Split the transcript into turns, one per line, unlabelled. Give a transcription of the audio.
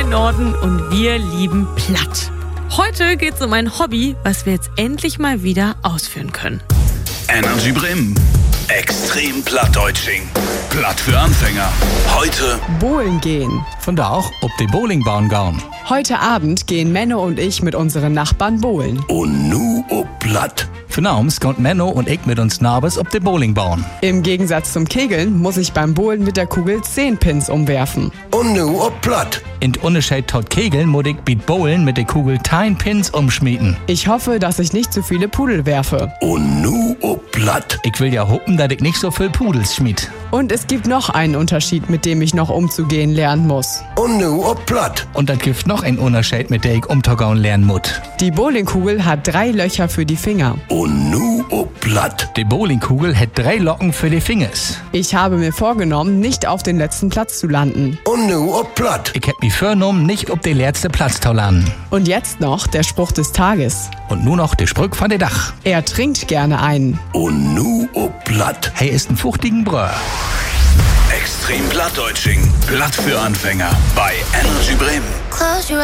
Norden und wir lieben platt. Heute geht's um ein Hobby, was wir jetzt endlich mal wieder ausführen können.
Energy Bremen. Extrem Plattdeutsching. Platt für Anfänger. Heute
Bowlen gehen.
Von da auch ob die Bowlingbahn gauen.
Heute Abend gehen Menno und ich mit unseren Nachbarn bowlen.
und nu ob Platt.
Für Naums kommt Menno und ich mit uns Nabes ob die Bowlingbahn.
Im Gegensatz zum Kegeln muss ich beim Bowlen mit der Kugel 10 Pins umwerfen.
Und nu ob Platt.
In Unterschied tot Kegeln muss ich mit Bowlen mit der Kugel 10 Pins umschmieden.
Ich hoffe, dass ich nicht zu viele Pudel werfe.
Und nu ob Platt.
Ich will ja hoffen, dass ich nicht so viel Pudels schmied.
Und es gibt noch einen Unterschied, mit dem ich noch umzugehen lernen muss.
Und nu ob Platt.
Und dann gibt noch einen Unterschied, mit der ich umzugehen lernen muss.
Die Bowlingkugel hat 3 Löcher für die Finger.
Und nu ob Platt.
Die Bowlingkugel hat 3 Locken für die Fingers.
Ich habe mir vorgenommen, nicht auf den letzten Platz zu landen.
Und nu ob Platt.
Ich hab mich vorgenommen, nicht ob den letzten Platz zu landen.
Und jetzt noch der Spruch des Tages.
Und nur noch die Sprück von der Dach.
Er trinkt gerne einen.
Und nu ob Platt.
Hey, ist ein fruchtigen Brö.
Extrem Plattdeutsching. Platt für Anfänger. Bei Energy Bremen.
Close your